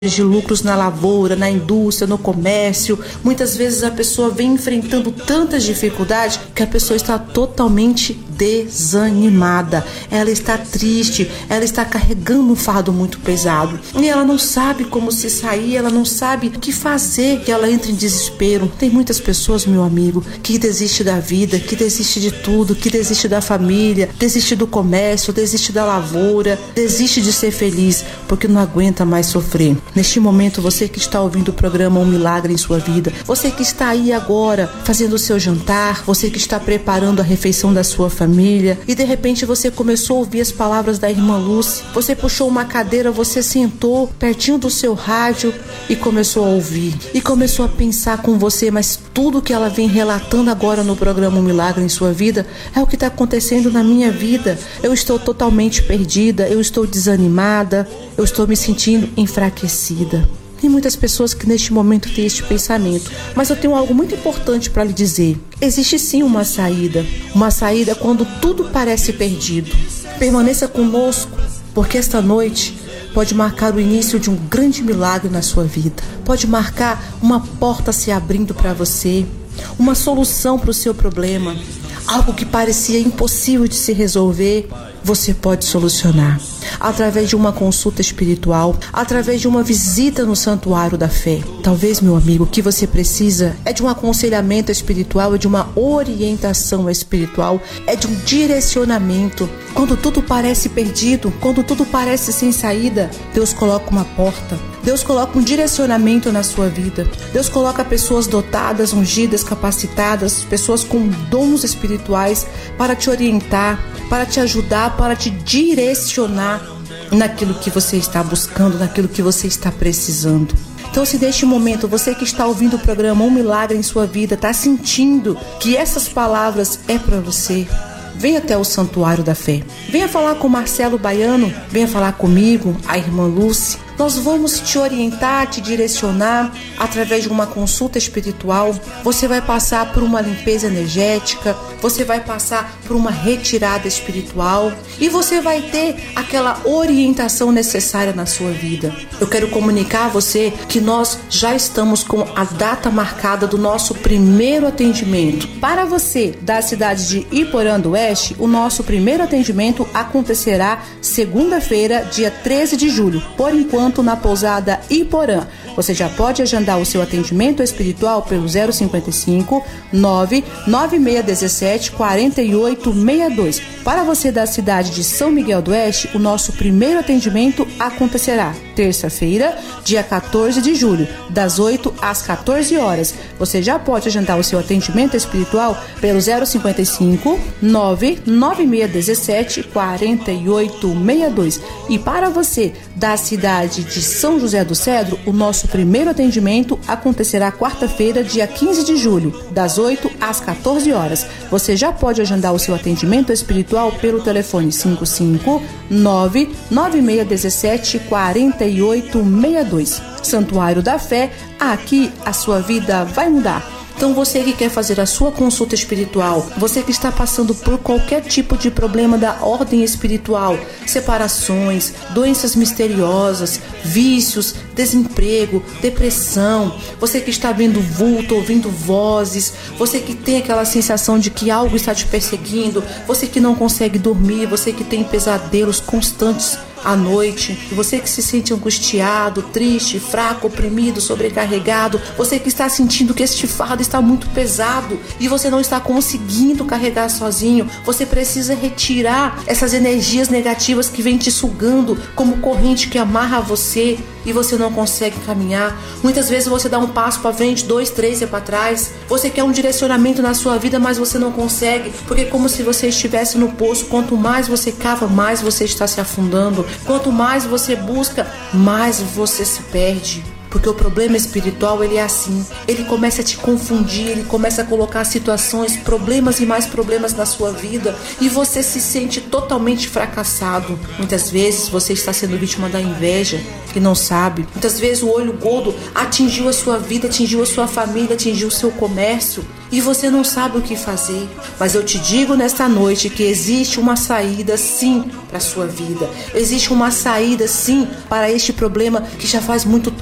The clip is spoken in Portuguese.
de lucros na lavoura, na indústria, no comércio. Muitas vezes a pessoa vem enfrentando tantas dificuldades que a pessoa está totalmente desanimada. Ela está triste, ela está carregando um fardo muito pesado e ela não sabe como se sair, ela não sabe o que fazer, que ela entra em desespero. Tem muitas pessoas, meu amigo, que desistem da vida, que desistem de tudo, que desistem da família, desistem do comércio, desistem da lavoura, desistem de ser feliz porque não aguenta mais sofrer. Neste momento, você que está ouvindo o programa Um Milagre em Sua Vida, você que está aí agora fazendo o seu jantar, você que está preparando a refeição da sua família e de repente você começou a ouvir as palavras da irmã Lúcia, você puxou uma cadeira, você sentou pertinho do seu rádio e começou a ouvir e começou a pensar com você, mas tudo que ela vem relatando agora no programa Um Milagre em Sua Vida é o que está acontecendo na minha vida. Eu estou totalmente perdida, eu estou desanimada, eu estou me sentindo enfraquecida. Tem muitas pessoas que neste momento têm este pensamento, mas eu tenho algo muito importante para lhe dizer. Existe sim uma saída quando tudo parece perdido. Permaneça conosco, porque esta noite pode marcar o início de um grande milagre na sua vida. Pode marcar uma porta se abrindo para você, uma solução para o seu problema. Algo que parecia impossível de se resolver, você pode solucionar através de uma consulta espiritual, através de uma visita no Santuário da Fé. Talvez, meu amigo, o que você precisa é de um aconselhamento espiritual, é de uma orientação espiritual, é de um direcionamento. Quando tudo parece perdido, quando tudo parece sem saída, Deus coloca uma porta. Deus coloca um direcionamento na sua vida. Deus coloca pessoas dotadas, ungidas, capacitadas, pessoas com dons espirituais para te orientar, para te ajudar, para te direcionar naquilo que você está buscando, naquilo que você está precisando. Então, se neste momento você que está ouvindo o programa Um Milagre em Sua Vida está sentindo que essas palavras é para você, venha até o Santuário da Fé. Venha falar com Marcelo Baiano, venha falar comigo, a irmã Lúcia. Nós vamos te orientar, te direcionar através de uma consulta espiritual. Você vai passar por uma limpeza energética, você vai passar por uma retirada espiritual e você vai ter aquela orientação necessária na sua vida. Eu quero comunicar a você que nós já estamos com a data marcada do nosso primeiro atendimento. Para você da cidade de Iporã do Oeste, o nosso primeiro atendimento acontecerá segunda-feira, dia 13 de julho. Por enquanto, na pousada Iporã. Você já pode agendar o seu atendimento espiritual pelo 055 99617 4862. Para você da cidade de São Miguel do Oeste, o nosso primeiro atendimento acontecerá terça-feira, dia 14 de julho, das 8 às 14 horas. Você já pode agendar o seu atendimento espiritual pelo 055 99617 4862. E para você da cidade de São José do Cedro, o nosso primeiro atendimento acontecerá quarta-feira, dia 15 de julho, das 8 às 14 horas. Você já pode agendar o seu atendimento espiritual pelo telefone 55 99617 4862. Santuário da Fé, aqui a sua vida vai mudar. Então você que quer fazer a sua consulta espiritual, você que está passando por qualquer tipo de problema da ordem espiritual, separações, doenças misteriosas, vícios, desemprego, depressão, você que está vendo vulto, ouvindo vozes, você que tem aquela sensação de que algo está te perseguindo, você que não consegue dormir, você que tem pesadelos constantes à noite, você que se sente angustiado, triste, fraco, oprimido, sobrecarregado, você que está sentindo que este fardo está muito pesado e você não está conseguindo carregar sozinho, você precisa retirar essas energias negativas que vêm te sugando como corrente que amarra você e você não consegue caminhar. Muitas vezes você dá um passo para frente, 2, 3 é para trás. Você quer um direcionamento na sua vida, mas você não consegue, porque é como se você estivesse no poço. Quanto mais você cava, mais você está se afundando. Quanto mais você busca, mais você se perde. porque o problema espiritual ele é assim, ele começa a te confundir, ele começa a colocar situações, problemas e mais problemas na sua vida e você se sente totalmente fracassado. Muitas vezes você está sendo vítima da inveja e não sabe. Muitas vezes o olho gordo atingiu a sua vida, atingiu a sua família, atingiu o seu comércio e você não sabe o que fazer. Mas eu te digo nesta noite que existe uma saída sim para a sua vida. Existe uma saída sim para este problema que já faz muito